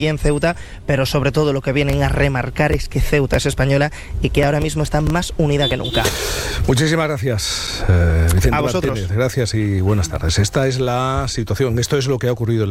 en Ceuta, pero sobre todo lo que vienen a remarcar es que Ceuta es española y que ahora mismo está más unida que nunca. Muchísimas gracias, Vicente a vosotros. Martínez. Gracias y buenas tardes. Esta es la situación, esto es lo que ha ocurrido en